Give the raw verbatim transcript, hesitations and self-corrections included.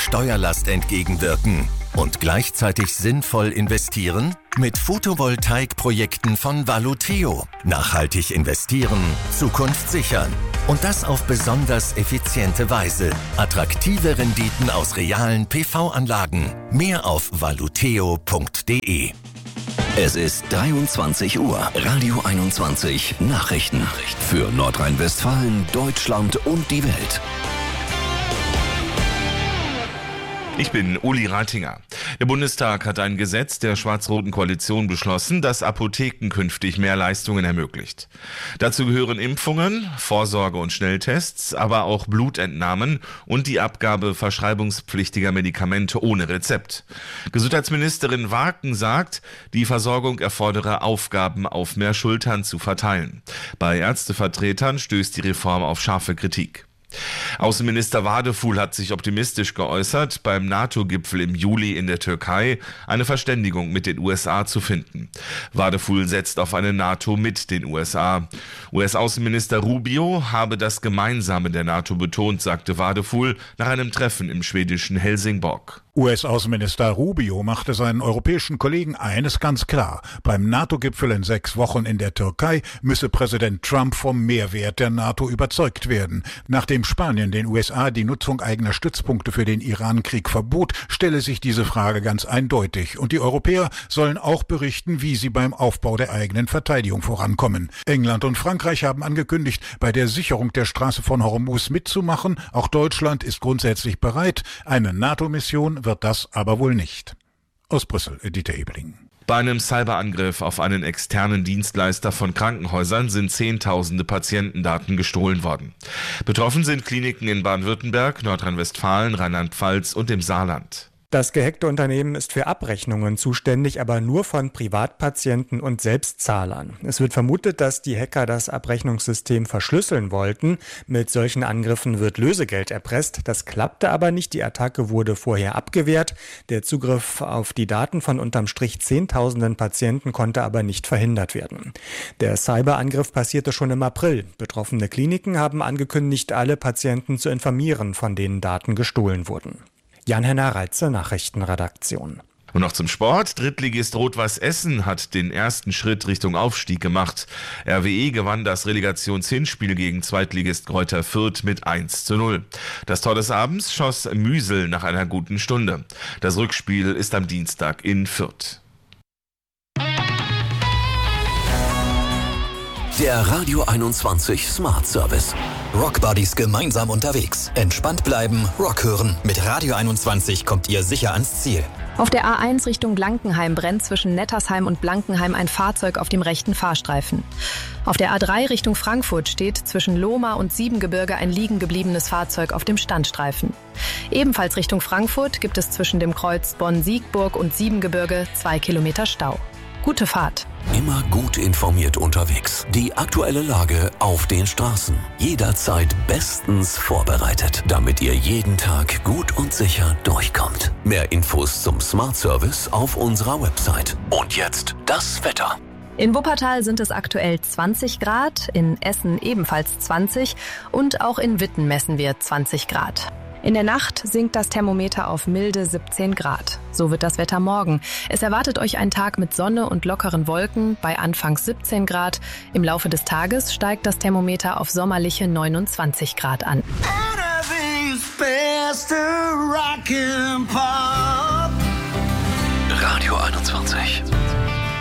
Steuerlast entgegenwirken und gleichzeitig sinnvoll investieren? Mit Photovoltaikprojekten von Valuteo. Nachhaltig investieren, Zukunft sichern. Und das auf besonders effiziente Weise. Attraktive Renditen aus realen P V-Anlagen. Mehr auf valuteo punkt de. Es ist dreiundzwanzig Uhr. Radio einundzwanzig Nachrichten. Für Nordrhein-Westfalen, Deutschland und die Welt. Ich bin Uli Reitinger. Der Bundestag hat ein Gesetz der schwarz-roten Koalition beschlossen, das Apotheken künftig mehr Leistungen ermöglicht. Dazu gehören Impfungen, Vorsorge- und Schnelltests, aber auch Blutentnahmen und die Abgabe verschreibungspflichtiger Medikamente ohne Rezept. Gesundheitsministerin Waken sagt, die Versorgung erfordere Aufgaben auf mehr Schultern zu verteilen. Bei Ärztevertretern stößt die Reform auf scharfe Kritik. Außenminister Wadefuhl hat sich optimistisch geäußert, beim NATO-Gipfel im Juli in der Türkei eine Verständigung mit den U S A zu finden. Wadefuhl setzt auf eine NATO mit den U S A. U S-Außenminister Rubio habe das Gemeinsame der NATO betont, sagte Wadefuhl nach einem Treffen im schwedischen Helsingborg. U S-Außenminister Rubio machte seinen europäischen Kollegen eines ganz klar. Beim NATO-Gipfel in sechs Wochen in der Türkei müsse Präsident Trump vom Mehrwert der NATO überzeugt werden. Nachdem Spanien den U S A die Nutzung eigener Stützpunkte für den Iran-Krieg verbot, stelle sich diese Frage ganz eindeutig. Und die Europäer sollen auch berichten, wie sie beim Aufbau der eigenen Verteidigung vorankommen. England und Frankreich haben angekündigt, bei der Sicherung der Straße von Hormuz mitzumachen. Auch Deutschland ist grundsätzlich bereit. Eine NATO-Mission wird das aber wohl nicht. Aus Brüssel, Dieter Ebeling. Bei einem Cyberangriff auf einen externen Dienstleister von Krankenhäusern sind Zehntausende Patientendaten gestohlen worden. Betroffen sind Kliniken in Baden-Württemberg, Nordrhein-Westfalen, Rheinland-Pfalz und im Saarland. Das gehackte Unternehmen ist für Abrechnungen zuständig, aber nur von Privatpatienten und Selbstzahlern. Es wird vermutet, dass die Hacker das Abrechnungssystem verschlüsseln wollten. Mit solchen Angriffen wird Lösegeld erpresst. Das klappte aber nicht. Die Attacke wurde vorher abgewehrt. Der Zugriff auf die Daten von unterm Strich Zehntausenden Patienten konnte aber nicht verhindert werden. Der Cyberangriff passierte schon im April. Betroffene Kliniken haben angekündigt, alle Patienten zu informieren, von denen Daten gestohlen wurden. Jan-Henner Reitze, Nachrichtenredaktion. Und noch zum Sport. Drittligist Rot-Weiß Essen hat den ersten Schritt Richtung Aufstieg gemacht. R W E gewann das Relegationshinspiel gegen Zweitligist Greuther Fürth mit eins zu null. Das Tor des Abends schoss Müsel nach einer guten Stunde. Das Rückspiel ist am Dienstag in Fürth. Der Radio einundzwanzig Smart Service. Rock Buddies gemeinsam unterwegs. Entspannt bleiben, Rock hören. Mit Radio einundzwanzig kommt ihr sicher ans Ziel. Auf der A eins Richtung Blankenheim brennt zwischen Nettersheim und Blankenheim ein Fahrzeug auf dem rechten Fahrstreifen. Auf der A drei Richtung Frankfurt steht zwischen Lohmar und Siebengebirge ein liegen gebliebenes Fahrzeug auf dem Standstreifen. Ebenfalls Richtung Frankfurt gibt es zwischen dem Kreuz Bonn-Siegburg und Siebengebirge zwei Kilometer Stau. Gute Fahrt. Immer gut informiert unterwegs. Die aktuelle Lage auf den Straßen. Jederzeit bestens vorbereitet, damit ihr jeden Tag gut und sicher durchkommt. Mehr Infos zum Smart Service auf unserer Website. Und jetzt das Wetter. In Wuppertal sind es aktuell zwanzig Grad, in Essen ebenfalls zwanzig und auch in Witten messen wir zwanzig Grad. In der Nacht sinkt das Thermometer auf milde siebzehn Grad. So wird das Wetter morgen. Es erwartet euch ein Tag mit Sonne und lockeren Wolken bei anfangs siebzehn Grad. Im Laufe des Tages steigt das Thermometer auf sommerliche neunundzwanzig Grad an.